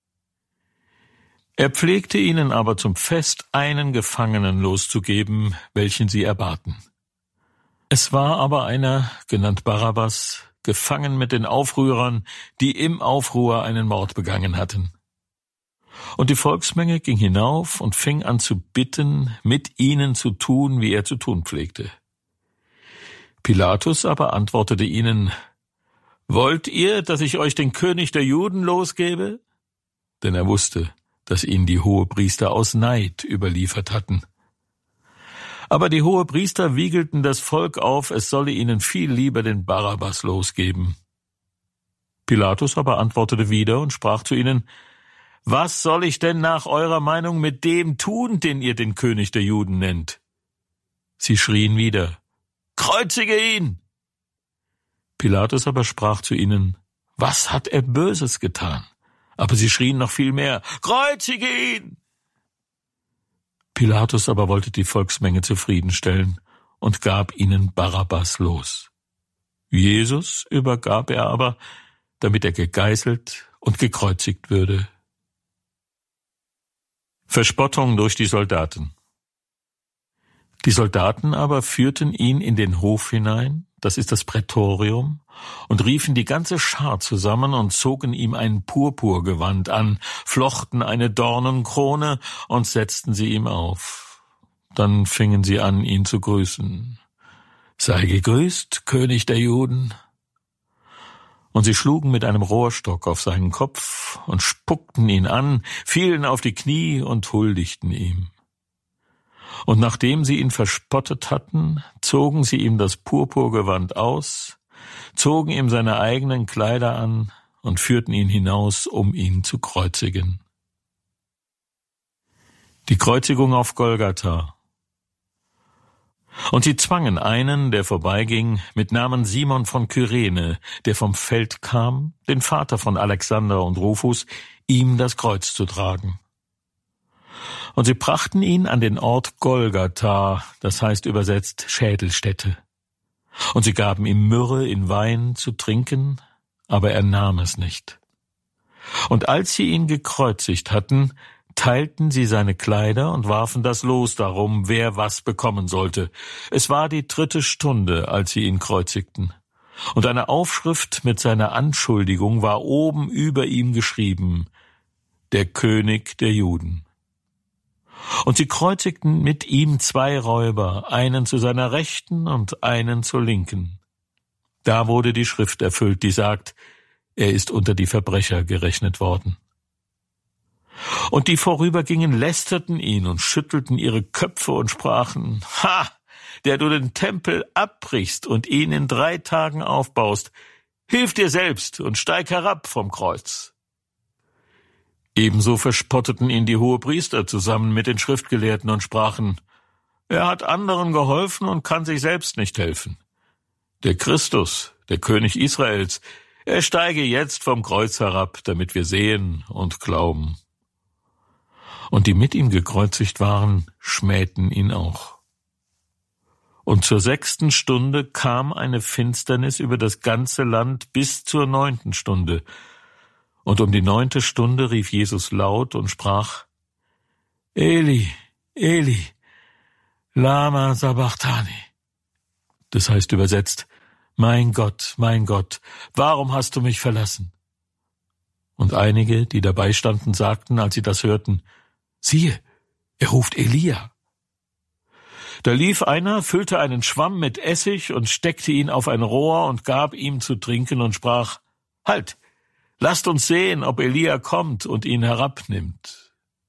Er pflegte ihnen aber zum Fest einen Gefangenen loszugeben, welchen sie erbaten. Es war aber einer, genannt Barabbas, gefangen mit den Aufrührern, die im Aufruhr einen Mord begangen hatten. Und die Volksmenge ging hinauf und fing an zu bitten, mit ihnen zu tun, wie er zu tun pflegte. Pilatus aber antwortete ihnen: Wollt ihr, dass ich euch den König der Juden losgebe? Denn er wusste, dass ihn die Hohepriester aus Neid überliefert hatten. Aber die Hohepriester wiegelten das Volk auf, es solle ihnen viel lieber den Barabbas losgeben. Pilatus aber antwortete wieder und sprach zu ihnen: Was soll ich denn nach eurer Meinung mit dem tun, den ihr den König der Juden nennt? Sie schrien wieder: Kreuzige ihn! Pilatus aber sprach zu ihnen: Was hat er Böses getan? Aber sie schrien noch viel mehr: Kreuzige ihn! Pilatus aber wollte die Volksmenge zufriedenstellen und gab ihnen Barabbas los. Jesus übergab er aber, damit er gegeißelt und gekreuzigt würde. Verspottung durch die Soldaten. Die Soldaten aber führten ihn in den Hof hinein, das ist das Prätorium, und riefen die ganze Schar zusammen und zogen ihm ein Purpurgewand an, flochten eine Dornenkrone und setzten sie ihm auf. Dann fingen sie an, ihn zu grüßen. Sei gegrüßt, König der Juden. Und sie schlugen mit einem Rohrstock auf seinen Kopf und spuckten ihn an, fielen auf die Knie und huldigten ihm. Und nachdem sie ihn verspottet hatten, zogen sie ihm das Purpurgewand aus, zogen ihm seine eigenen Kleider an und führten ihn hinaus, um ihn zu kreuzigen. Die Kreuzigung auf Golgatha. Und sie zwangen einen, der vorbeiging, mit Namen Simon von Kyrene, der vom Feld kam, den Vater von Alexander und Rufus, ihm das Kreuz zu tragen. Und sie brachten ihn an den Ort Golgatha, das heißt übersetzt Schädelstätte. Und sie gaben ihm Myrrhe in Wein zu trinken, aber er nahm es nicht. Und als sie ihn gekreuzigt hatten, teilten sie seine Kleider und warfen das Los darum, wer was bekommen sollte. Es war die dritte Stunde, als sie ihn kreuzigten. Und eine Aufschrift mit seiner Anschuldigung war oben über ihm geschrieben: Der König der Juden. Und sie kreuzigten mit ihm zwei Räuber, einen zu seiner Rechten und einen zur Linken. Da wurde die Schrift erfüllt, die sagt: Er ist unter die Verbrecher gerechnet worden. Und die vorübergingen, lästerten ihn und schüttelten ihre Köpfe und sprachen: Ha, der du den Tempel abbrichst und ihn in drei Tagen aufbaust, hilf dir selbst und steig herab vom Kreuz. Ebenso verspotteten ihn die Hohepriester zusammen mit den Schriftgelehrten und sprachen: Er hat anderen geholfen und kann sich selbst nicht helfen. Der Christus, der König Israels, er steige jetzt vom Kreuz herab, damit wir sehen und glauben. Und die mit ihm gekreuzigt waren, schmähten ihn auch. Und zur sechsten Stunde kam eine Finsternis über das ganze Land bis zur neunten Stunde. Und um die neunte Stunde rief Jesus laut und sprach: Eli, Eli, lama sabachthani. Das heißt übersetzt: Mein Gott, mein Gott, warum hast du mich verlassen? Und einige, die dabei standen, sagten, als sie das hörten: Siehe, er ruft Elia. Da lief einer, füllte einen Schwamm mit Essig und steckte ihn auf ein Rohr und gab ihm zu trinken und sprach: Halt! Lasst uns sehen, ob Elia kommt und ihn herabnimmt.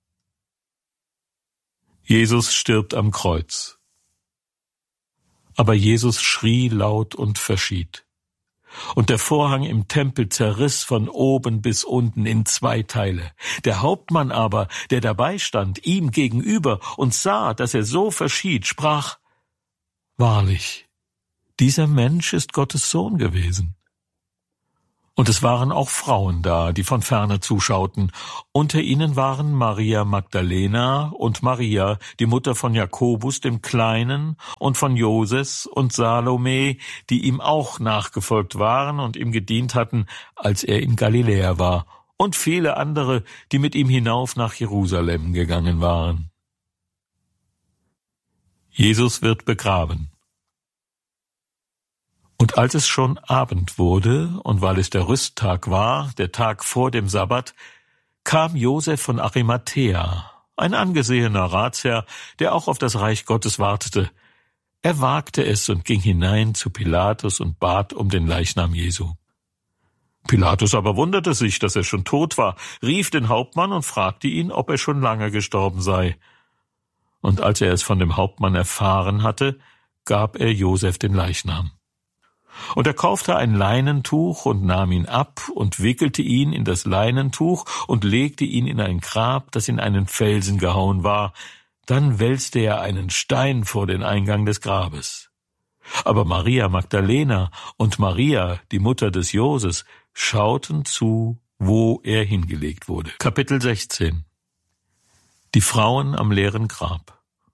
Jesus stirbt am Kreuz. Aber Jesus schrie laut und verschied. Und der Vorhang im Tempel zerriss von oben bis unten in zwei Teile. Der Hauptmann aber, der dabei stand, ihm gegenüber und sah, dass er so verschied, sprach: Wahrlich, dieser Mensch ist Gottes Sohn gewesen. Und es waren auch Frauen da, die von ferne zuschauten. Unter ihnen waren Maria Magdalena und Maria, die Mutter von Jakobus dem Kleinen und von Joses und Salome, die ihm auch nachgefolgt waren und ihm gedient hatten, als er in Galiläa war, und viele andere, die mit ihm hinauf nach Jerusalem gegangen waren. Jesus wird begraben. Und als es schon Abend wurde, und weil es der Rüsttag war, der Tag vor dem Sabbat, kam Josef von Arimathäa, ein angesehener Ratsherr, der auch auf das Reich Gottes wartete. Er wagte es und ging hinein zu Pilatus und bat um den Leichnam Jesu. Pilatus aber wunderte sich, dass er schon tot war, rief den Hauptmann und fragte ihn, ob er schon lange gestorben sei. Und als er es von dem Hauptmann erfahren hatte, gab er Josef den Leichnam. Und er kaufte ein Leinentuch und nahm ihn ab und wickelte ihn in das Leinentuch und legte ihn in ein Grab, das in einen Felsen gehauen war. Dann wälzte er einen Stein vor den Eingang des Grabes. Aber Maria Magdalena und Maria, die Mutter des Joses, schauten zu, wo er hingelegt wurde. Kapitel sechzehn. Die Frauen am leeren Grab.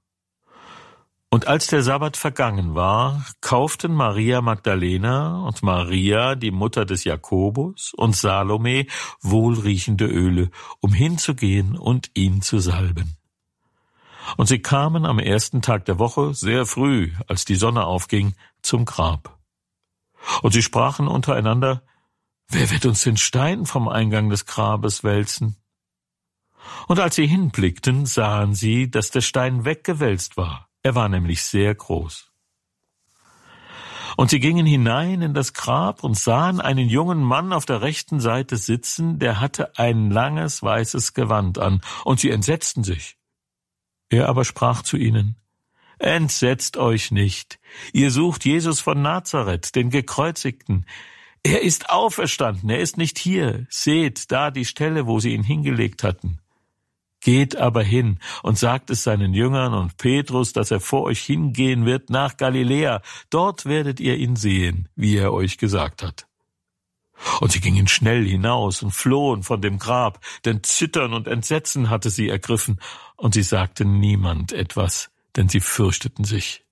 Und als der Sabbat vergangen war, kauften Maria Magdalena und Maria, die Mutter des Jakobus, und Salome wohlriechende Öle, um hinzugehen und ihn zu salben. Und sie kamen am ersten Tag der Woche, sehr früh, als die Sonne aufging, zum Grab. Und sie sprachen untereinander, wer wird uns den Stein vom Eingang des Grabes wälzen? Und als sie hinblickten, sahen sie, dass der Stein weggewälzt war. Er war nämlich sehr groß. Und sie gingen hinein in das Grab und sahen einen jungen Mann auf der rechten Seite sitzen, der hatte ein langes weißes Gewand an, und sie entsetzten sich. Er aber sprach zu ihnen, entsetzt euch nicht, ihr sucht Jesus von Nazareth, den Gekreuzigten. Er ist auferstanden, er ist nicht hier, seht da die Stelle, wo sie ihn hingelegt hatten. Geht aber hin und sagt es seinen Jüngern und Petrus, dass er vor euch hingehen wird nach Galiläa. Dort werdet ihr ihn sehen, wie er euch gesagt hat. Und sie gingen schnell hinaus und flohen von dem Grab, denn Zittern und Entsetzen hatte sie ergriffen, und sie sagten niemand etwas, denn sie fürchteten sich.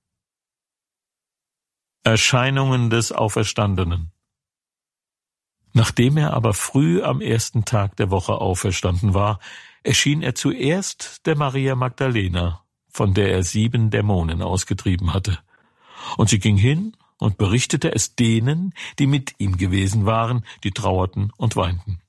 Erscheinungen des Auferstandenen. Nachdem er aber früh am ersten Tag der Woche auferstanden war, erschien er zuerst der Maria Magdalena, von der er sieben Dämonen ausgetrieben hatte. Und sie ging hin und berichtete es denen, die mit ihm gewesen waren, die trauerten und weinten.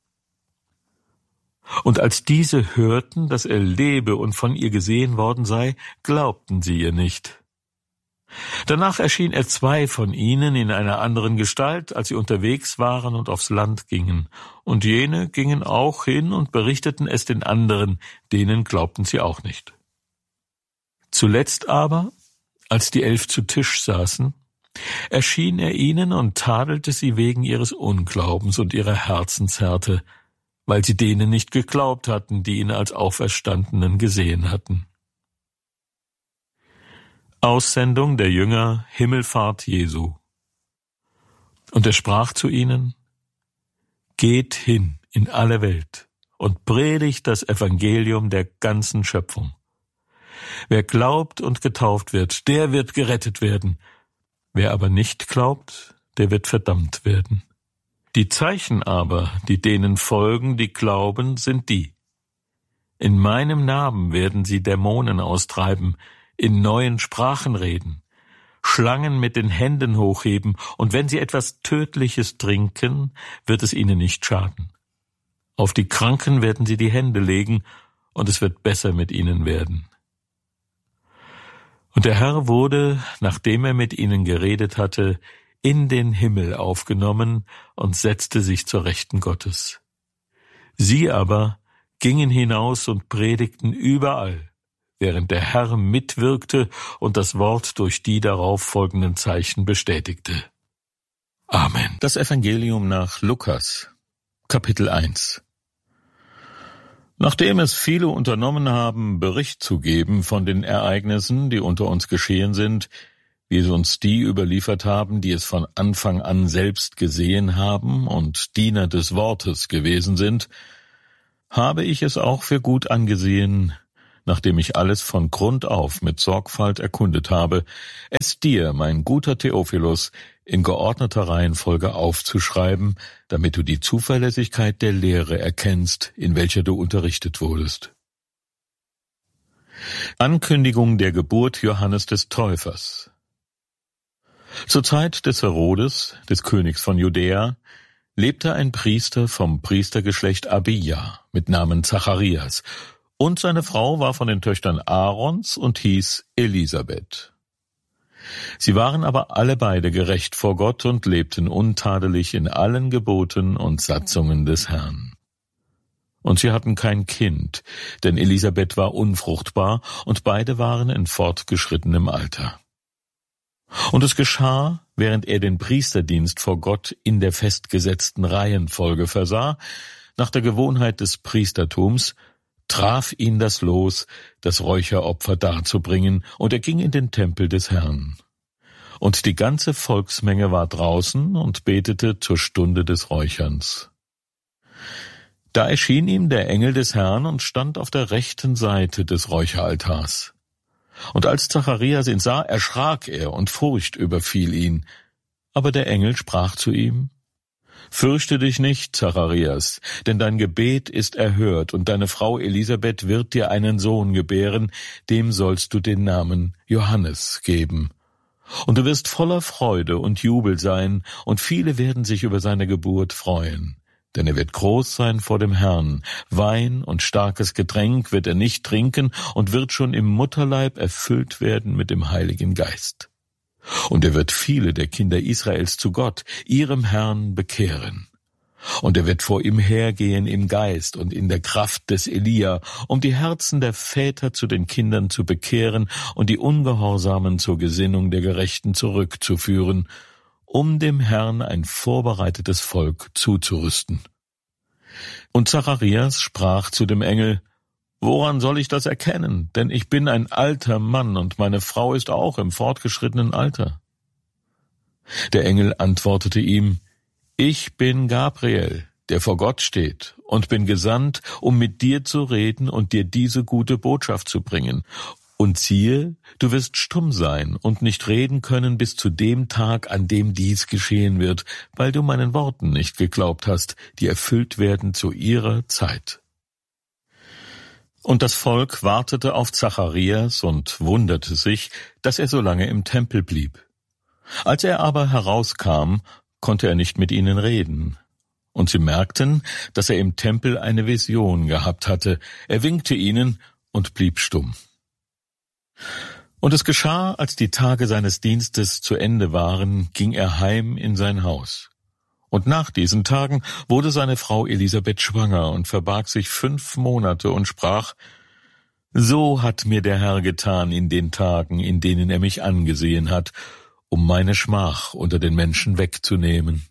Und als diese hörten, dass er lebe und von ihr gesehen worden sei, glaubten sie ihr nicht. Danach erschien er zwei von ihnen in einer anderen Gestalt, als sie unterwegs waren und aufs Land gingen. Und jene gingen auch hin und berichteten es den anderen, denen glaubten sie auch nicht. Zuletzt aber, als die Elf zu Tisch saßen, erschien er ihnen und tadelte sie wegen ihres Unglaubens und ihrer Herzenshärte, weil sie denen nicht geglaubt hatten, die ihn als Auferstandenen gesehen hatten. Aussendung der Jünger, Himmelfahrt Jesu. Und er sprach zu ihnen, geht hin in alle Welt und predigt das Evangelium der ganzen Schöpfung. Wer glaubt und getauft wird, der wird gerettet werden. Wer aber nicht glaubt, der wird verdammt werden. Die Zeichen aber, die denen folgen, die glauben, sind die. In meinem Namen werden sie Dämonen austreiben, in neuen Sprachen reden, Schlangen mit den Händen hochheben, und wenn sie etwas Tödliches trinken, wird es ihnen nicht schaden. Auf die Kranken werden sie die Hände legen, und es wird besser mit ihnen werden. Und der Herr wurde, nachdem er mit ihnen geredet hatte, in den Himmel aufgenommen und setzte sich zur Rechten Gottes. Sie aber gingen hinaus und predigten überall, während der Herr mitwirkte und das Wort durch die darauf folgenden Zeichen bestätigte. Amen. Das Evangelium nach Lukas, Kapitel eins. Nachdem es viele unternommen haben, Bericht zu geben von den Ereignissen, die unter uns geschehen sind, wie es uns die überliefert haben, die es von Anfang an selbst gesehen haben und Diener des Wortes gewesen sind, habe ich es auch für gut angesehen, nachdem ich alles von Grund auf mit Sorgfalt erkundet habe, es dir, mein guter Theophilus, in geordneter Reihenfolge aufzuschreiben, damit du die Zuverlässigkeit der Lehre erkennst, in welcher du unterrichtet wurdest. Ankündigung der Geburt Johannes des Täufers. Zur Zeit des Herodes, des Königs von Judäa, lebte ein Priester vom Priestergeschlecht Abija mit Namen Zacharias, und seine Frau war von den Töchtern Aarons und hieß Elisabeth. Sie waren aber alle beide gerecht vor Gott und lebten untadelig in allen Geboten und Satzungen des Herrn. Und sie hatten kein Kind, denn Elisabeth war unfruchtbar, und beide waren in fortgeschrittenem Alter. Und es geschah, während er den Priesterdienst vor Gott in der festgesetzten Reihenfolge versah, nach der Gewohnheit des Priestertums, traf ihn das Los, das Räucheropfer darzubringen, und er ging in den Tempel des Herrn. Und die ganze Volksmenge war draußen und betete zur Stunde des Räucherns. Da erschien ihm der Engel des Herrn und stand auf der rechten Seite des Räucheraltars. Und als Zacharias ihn sah, erschrak er, und Furcht überfiel ihn. Aber der Engel sprach zu ihm: Fürchte dich nicht, Zacharias, denn dein Gebet ist erhört, und deine Frau Elisabeth wird dir einen Sohn gebären, dem sollst du den Namen Johannes geben. Und du wirst voller Freude und Jubel sein, und viele werden sich über seine Geburt freuen. Denn er wird groß sein vor dem Herrn. Wein und starkes Getränk wird er nicht trinken und wird schon im Mutterleib erfüllt werden mit dem Heiligen Geist. Und er wird viele der Kinder Israels zu Gott, ihrem Herrn, bekehren. Und er wird vor ihm hergehen im Geist und in der Kraft des Elia, um die Herzen der Väter zu den Kindern zu bekehren und die Ungehorsamen zur Gesinnung der Gerechten zurückzuführen, um dem Herrn ein vorbereitetes Volk zuzurüsten. Und Zacharias sprach zu dem Engel: Woran soll ich das erkennen? Denn ich bin ein alter Mann, und meine Frau ist auch im fortgeschrittenen Alter. Der Engel antwortete ihm: Ich bin Gabriel, der vor Gott steht, und bin gesandt, um mit dir zu reden und dir diese gute Botschaft zu bringen. Und siehe, du wirst stumm sein und nicht reden können bis zu dem Tag, an dem dies geschehen wird, weil du meinen Worten nicht geglaubt hast, die erfüllt werden zu ihrer Zeit. Und das Volk wartete auf Zacharias und wunderte sich, dass er so lange im Tempel blieb. Als er aber herauskam, konnte er nicht mit ihnen reden. Und sie merkten, dass er im Tempel eine Vision gehabt hatte. Er winkte ihnen und blieb stumm. Und es geschah, als die Tage seines Dienstes zu Ende waren, ging er heim in sein Haus. Und nach diesen Tagen wurde seine Frau Elisabeth schwanger und verbarg sich fünf Monate und sprach: So hat mir der Herr getan in den Tagen, in denen er mich angesehen hat, um meine Schmach unter den Menschen wegzunehmen.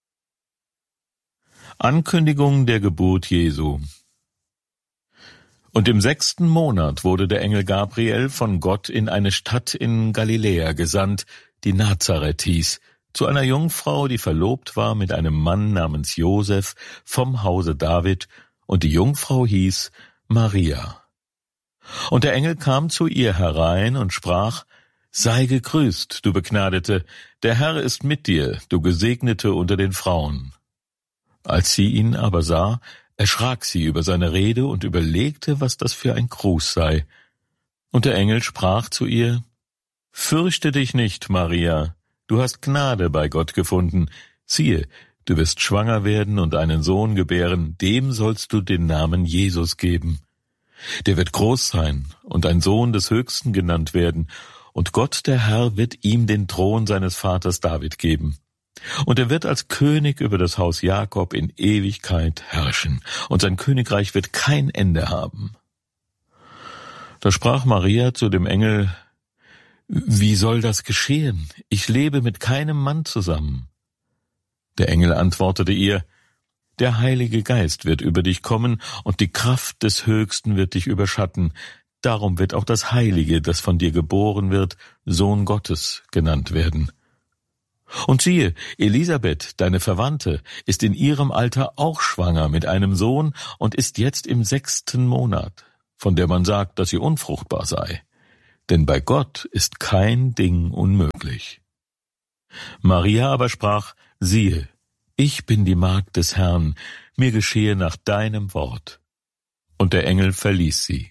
Ankündigung der Geburt Jesu. Und im sechsten Monat wurde der Engel Gabriel von Gott in eine Stadt in Galiläa gesandt, die Nazareth hieß, zu einer Jungfrau, die verlobt war mit einem Mann namens Josef vom Hause David, und die Jungfrau hieß Maria. Und der Engel kam zu ihr herein und sprach: Sei gegrüßt, du Begnadete, der Herr ist mit dir, du Gesegnete unter den Frauen. Als sie ihn aber sah, erschrak sie über seine Rede und überlegte, was das für ein Gruß sei. Und der Engel sprach zu ihr: Fürchte dich nicht, Maria, du hast Gnade bei Gott gefunden. Siehe, du wirst schwanger werden und einen Sohn gebären, dem sollst du den Namen Jesus geben. Der wird groß sein und ein Sohn des Höchsten genannt werden, und Gott der Herr wird ihm den Thron seines Vaters David geben. Und er wird als König über das Haus Jakob in Ewigkeit herrschen, und sein Königreich wird kein Ende haben. Da sprach Maria zu dem Engel: Wie soll das geschehen? Ich lebe mit keinem Mann zusammen. Der Engel antwortete ihr: Der Heilige Geist wird über dich kommen, und die Kraft des Höchsten wird dich überschatten. darum wird auch das Heilige, das von dir geboren wird, Sohn Gottes genannt werden. Und siehe, Elisabeth, deine Verwandte, ist in ihrem Alter auch schwanger mit einem Sohn und ist jetzt im sechsten Monat, von der man sagt, dass sie unfruchtbar sei. Denn bei Gott ist kein Ding unmöglich. Maria aber sprach, siehe, ich bin die Magd des Herrn, mir geschehe nach deinem Wort. Und der Engel verließ sie.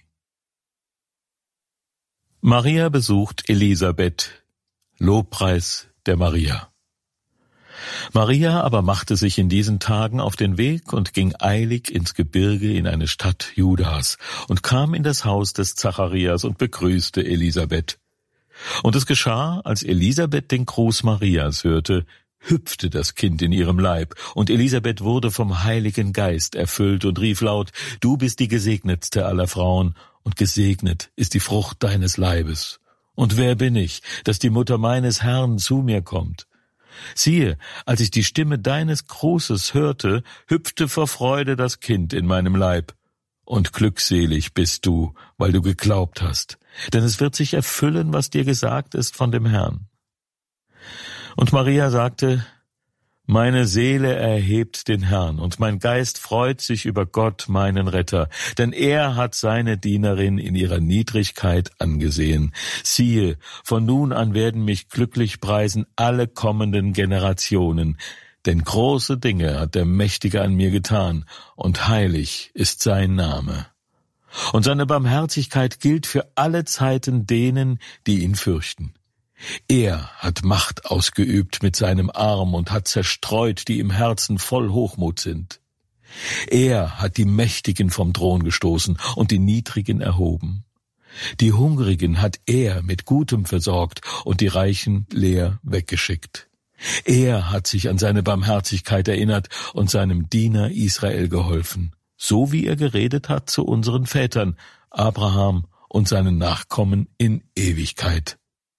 Maria besucht Elisabeth, Lobpreis der Maria. Maria aber machte sich in diesen Tagen auf den Weg und ging eilig ins Gebirge in eine Stadt Judas und kam in das Haus des Zacharias und begrüßte Elisabeth. Und es geschah, als Elisabeth den Gruß Marias hörte, hüpfte das Kind in ihrem Leib, und Elisabeth wurde vom Heiligen Geist erfüllt und rief laut, du bist die Gesegnetste aller Frauen, und gesegnet ist die Frucht deines Leibes. Und wer bin ich, dass die Mutter meines Herrn zu mir kommt? Siehe, als ich die Stimme deines Grußes hörte, hüpfte vor Freude das Kind in meinem Leib. Und glückselig bist du, weil du geglaubt hast, denn es wird sich erfüllen, was dir gesagt ist von dem Herrn. Und Maria sagte, meine Seele erhebt den Herrn, und mein Geist freut sich über Gott, meinen Retter, denn er hat seine Dienerin in ihrer Niedrigkeit angesehen. Siehe, von nun an werden mich glücklich preisen alle kommenden Generationen, denn große Dinge hat der Mächtige an mir getan, und heilig ist sein Name. Und seine Barmherzigkeit gilt für alle Zeiten denen, die ihn fürchten. Er hat Macht ausgeübt mit seinem Arm und hat zerstreut, die im Herzen voll Hochmut sind. Er hat die Mächtigen vom Thron gestoßen und die Niedrigen erhoben. Die Hungrigen hat er mit Gutem versorgt und die Reichen leer weggeschickt. Er hat sich an seine Barmherzigkeit erinnert und seinem Diener Israel geholfen, so wie er geredet hat zu unseren Vätern, Abraham und seinen Nachkommen in Ewigkeit.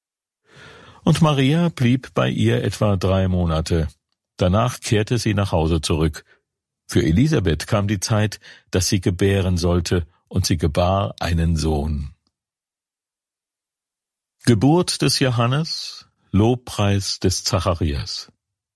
Und Maria blieb bei ihr etwa drei Monate. Danach kehrte sie nach Hause zurück. Für Elisabeth kam die Zeit, dass sie gebären sollte, und sie gebar einen Sohn. Geburt des Johannes, Lobpreis des Zacharias.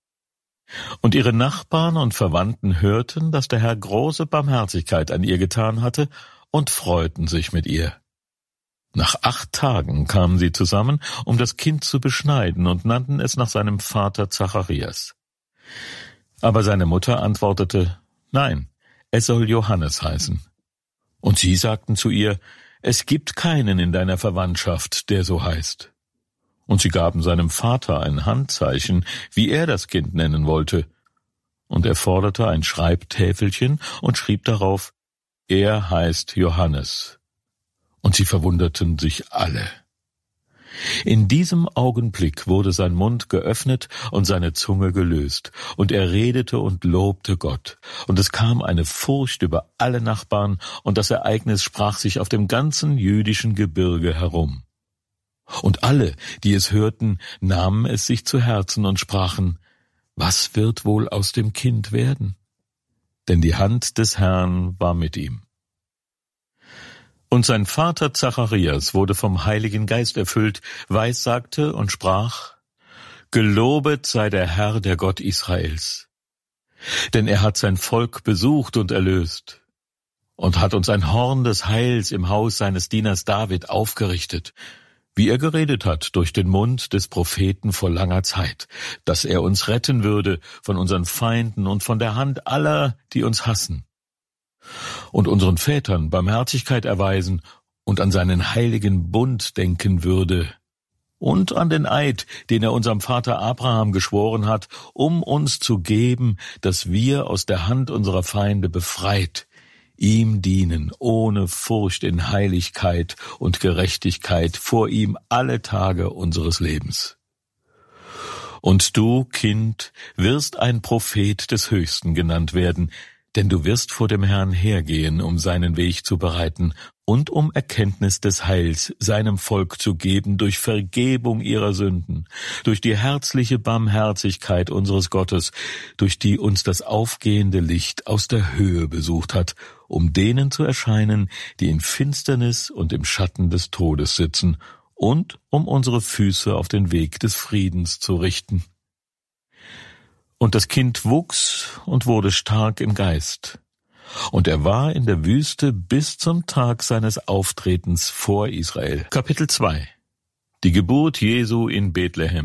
Und ihre Nachbarn und Verwandten hörten, dass der Herr große Barmherzigkeit an ihr getan hatte, und freuten sich mit ihr. Nach acht Tagen kamen sie zusammen, um das Kind zu beschneiden, und nannten es nach seinem Vater Zacharias. Aber seine Mutter antwortete, nein, es soll Johannes heißen. Und sie sagten zu ihr, es gibt keinen in deiner Verwandtschaft, der so heißt. Und sie gaben seinem Vater ein Handzeichen, wie er das Kind nennen wollte. Und er forderte ein Schreibtäfelchen und schrieb darauf, er heißt Johannes. Und sie verwunderten sich alle. In diesem Augenblick wurde sein Mund geöffnet und seine Zunge gelöst, und er redete und lobte Gott. Und es kam eine Furcht über alle Nachbarn, und das Ereignis sprach sich auf dem ganzen jüdischen Gebirge herum. Und alle, die es hörten, nahmen es sich zu Herzen und sprachen, was wird wohl aus dem Kind werden? Denn die Hand des Herrn war mit ihm. Und sein Vater Zacharias wurde vom Heiligen Geist erfüllt, weissagte und sprach, gelobet sei der Herr, der Gott Israels. Denn er hat sein Volk besucht und erlöst und hat uns ein Horn des Heils im Haus seines Dieners David aufgerichtet, wie er geredet hat durch den Mund des Propheten vor langer Zeit, dass er uns retten würde von unseren Feinden und von der Hand aller, die uns hassen, und unseren Vätern Barmherzigkeit erweisen und an seinen heiligen Bund denken würde und an den Eid, den er unserem Vater Abraham geschworen hat, um uns zu geben, dass wir aus der Hand unserer Feinde befreit, ihm dienen, ohne Furcht in Heiligkeit und Gerechtigkeit vor ihm alle Tage unseres Lebens. Und du, Kind, wirst ein Prophet des Höchsten genannt werden, denn du wirst vor dem Herrn hergehen, um seinen Weg zu bereiten und um Erkenntnis des Heils seinem Volk zu geben durch Vergebung ihrer Sünden durch die herzliche Barmherzigkeit unseres Gottes, durch die uns das aufgehende Licht aus der Höhe besucht hat, um denen zu erscheinen, die in Finsternis und im Schatten des Todes sitzen, und um unsere Füße auf den Weg des Friedens zu richten. Und das Kind wuchs und wurde stark im Geist. Und er war in der Wüste bis zum Tag seines Auftretens vor Israel. Kapitel zwei. Die Geburt Jesu in Bethlehem.